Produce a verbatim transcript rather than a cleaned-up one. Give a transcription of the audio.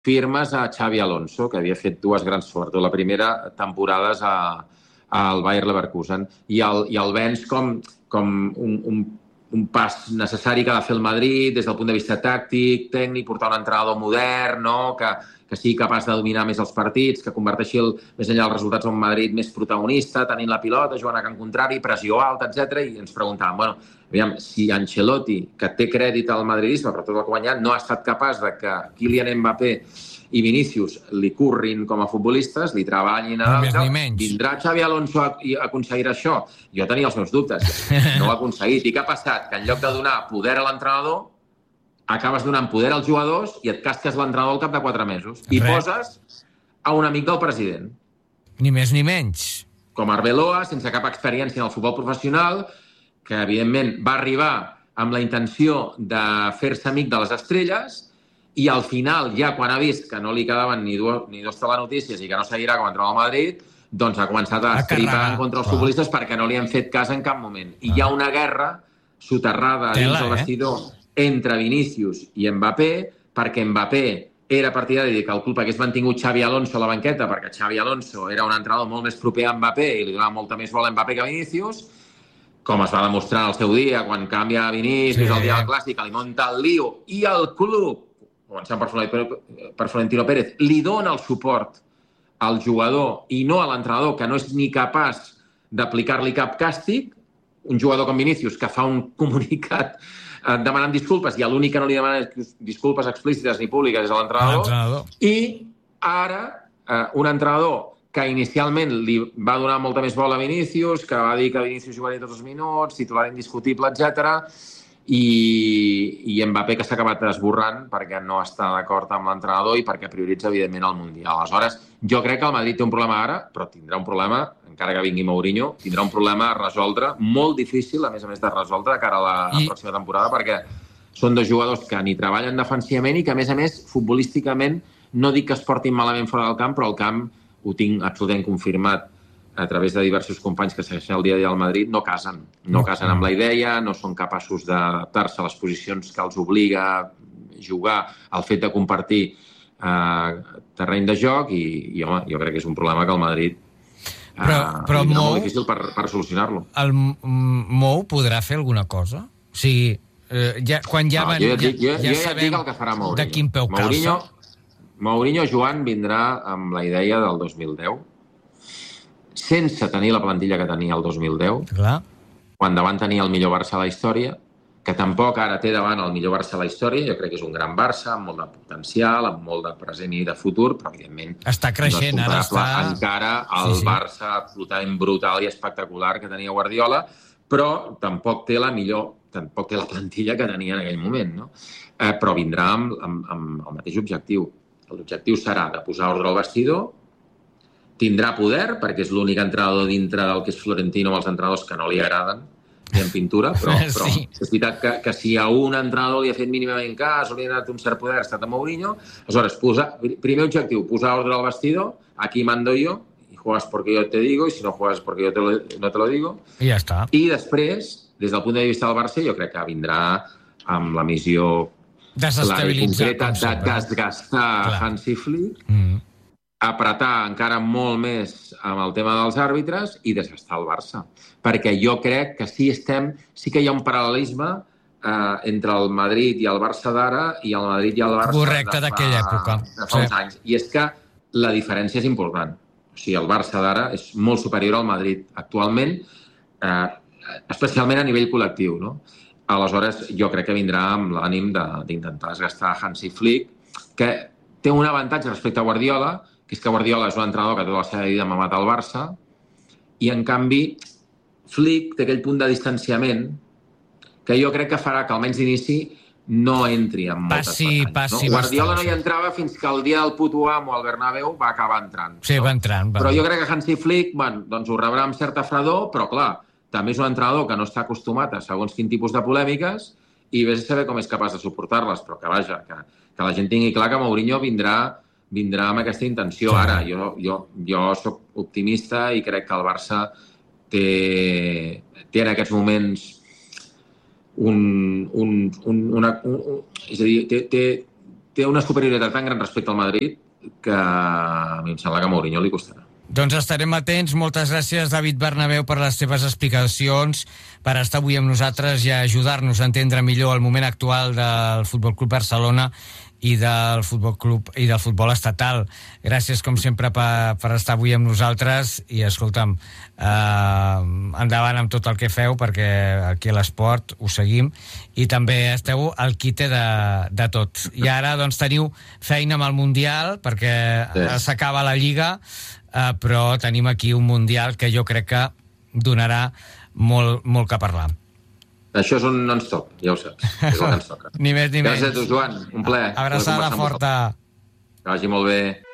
firmes a Xavi Alonso, que havia fet dues grans, sobretot la primera, temporades a, al Bayer Leverkusen, i el, i el vens com, com un, un, un pas necessari que ha de fer el Madrid des del punt de vista tàctic, tècnic, portar un entrenador modern, no? que, que sigui capaç de dominar més els partits, que converteixi el, més enllà dels resultats un Madrid més protagonista, tenint la pilota, jugant a camp contrari, pressió alta, etcètera. I ens preguntàvem, bueno, aviam, si Ancelotti, que té crèdit al madridisme, però tot el que ha guanyat, no ha estat capaç de que Kylian Mbappé i Vinícius li currin com a futbolistes, li treballin a l'altre, vindrà Xavi Alonso a, a aconseguir això? Jo tenia els meus dubtes, no l'ha aconseguit. I què ha passat? Que en lloc de donar poder a l'entrenador, acabes donant poder als jugadors i et casques l'entrenador al cap de quatre mesos. I Res. poses a un amic del president. Ni més ni menys. Com Arbeloa, sense cap experiència en el futbol professional, que evidentment va arribar amb la intenció de fer-se amic de les estrelles, i al final, ja quan ha vist que no li quedaven ni, dues, ni dos telenotícies i que no seguirà com entrava al Madrid, doncs ha començat a estripar en contra els futbolistes perquè no li han fet cas en cap moment. I hi ha una guerra soterrada dins del vestidor entre Vinícius i Mbappé, perquè Mbappé era partidari de que el club hagués mantingut Xavi Alonso a la banqueta, perquè Xavi Alonso era un entrenador molt més proper a Mbappé i li donava molta més bola a Mbappé que a Vinícius, com es va demostrar al seu dia, quan canvia Vinícius, sí. el dia del Clàssic, li munta el lío, i el club, començant per Florentino Pérez, li dona el suport al jugador i no a l'entrenador, que no és ni capaç d'aplicar-li cap càstig, un jugador com Vinícius, que fa un comunicat eh, demanant disculpes, i l'únic que no li demana disculpes explícites ni públiques és l'entrenador, i ara eh, un entrenador que inicialment li va donar molta més bola a Vinícius, que va dir que Vinícius jugaria tots els minuts, titular indiscutible, etcètera, i, i Mbappé, que s'ha acabat esborrant perquè no està d'acord amb l'entrenador i perquè prioritza, evidentment, el Mundial. Aleshores, jo crec que el Madrid té un problema ara, però tindrà un problema, encara que vingui Mourinho, tindrà un problema a resoldre, molt difícil, a més a més de resoldre, de cara a la I... pròxima temporada, perquè són dos jugadors que ni treballen defensivament i que, a més a més, futbolísticament, no dic que es portin malament fora del camp, però el camp, ho tinc absolutament confirmat a través de diversos companys que segueixen el dia a dia al Madrid, no casen. No casen amb la idea, no són capaços d'adaptar-se a les posicions que els obliga a jugar, al fet de compartir eh, terreny de joc, i, i home, jo crec que és un problema que el Madrid eh, però, però és molt difícil per, per solucionar-lo. El Mou podrà fer alguna cosa? O sigui, eh, ja, quan ja, no, van, jo, ja, jo, ja, ja jo sabem ja el que farà Mourinho. De quin peu Mourinho, calça? Mourinho, Joan, vindrà amb la idea del dos mil deu, sense tenir la plantilla que tenia el dos mil deu, Clar. quan davant tenia el millor Barça a la història, que tampoc ara té davant el millor Barça a la història, jo crec que és un gran Barça, amb molt de potencial, amb molt de present i de futur, però evidentment està creixent, no és ara està... encara el sí, sí. Barça absolutament brutal i espectacular que tenia Guardiola, però tampoc té la millor, tampoc té la plantilla que tenia en aquell moment, no? Eh, però vindrà amb, amb, amb el mateix objectiu. L'objectiu serà de posar ordre al vestidor, tindrà poder, perquè és l'únic entrenador dintre del que és Florentino amb els entrenadors que no li agraden, ni en pintura, però, però sí. és veritat que, que si a un entrenador li ha fet mínimament cas o li ha donat un cert poder, ha estat a Mourinho. Aleshores, posa, primer objectiu, posar ordre al vestidor, aquí mando yo, y juegas porque yo te digo, y si no juegas porque yo te lo, no te lo digo. I ja està. I després, des del punt de vista del Barça, jo crec que vindrà amb la missió clara i concreta de desgastar Hansi Flick, mm. apretar encara molt més amb el tema dels àrbitres i desgastar el Barça. Perquè jo crec que sí, estem, sí que hi ha un paral·lelisme eh, entre el Madrid i el Barça d'ara i el Madrid i el Barça correcte d'aquella època. De fa uns sí. anys. I és que la diferència és important. O sigui, el Barça d'ara és molt superior al Madrid actualment, eh, especialment a nivell col·lectiu, no? Aleshores, jo crec que vindrà amb l'ànim d'intentar desgastar Hansi Flick, que té un avantatge respecte a Guardiola, que és que Guardiola és un entrenador que tota la seva vida m'ha matat el Barça, i en canvi Flick té aquell punt de distanciament que jo crec que farà que almenys d'inici no entri en moltes passi, passi no? Guardiola no hi entrava fins que el dia del puto amo al Bernabéu va acabar entrant. Sí, no? va entrant. Va. Però jo crec que Hansi Flick, bueno, doncs ho rebrà amb certa fredor, però clar, també és un entrenador que no està acostumat a segons quin tipus de polèmiques i vés a saber com és capaç de suportar-les, però que vaja, que, que la gent tingui clar que Mourinho vindrà vindrà amb aquesta intenció. Ara, jo, jo, jo soc optimista i crec que el Barça té, té en aquests moments un, un, un, una, un, és a dir, té, té, té una superioritat tan gran respecte al Madrid que a mi em sembla que a Mourinho li costarà. Doncs estarem atents. Moltes gràcies, David Bernabéu, per les teves explicacions, per estar avui amb nosaltres i ajudar-nos a entendre millor el moment actual del Futbol Club Barcelona i del Futbol Club i del futbol estatal. Gràcies, com sempre, per, per estar avui amb nosaltres i, escolta'm, eh, endavant amb tot el que feu, perquè aquí a l'esport ho seguim i també esteu al quite de, de tot. I ara, doncs, teniu feina amb el Mundial, perquè sí. s'acaba la Lliga, eh, però tenim aquí un Mundial que jo crec que donarà molt, molt que parlar. Això és un non-stop, ja ho saps. És el que ens toca. Ni més ni menys. Gràcies a tu, Joan. Un plaer. Abraçada forta. Que vagi molt bé.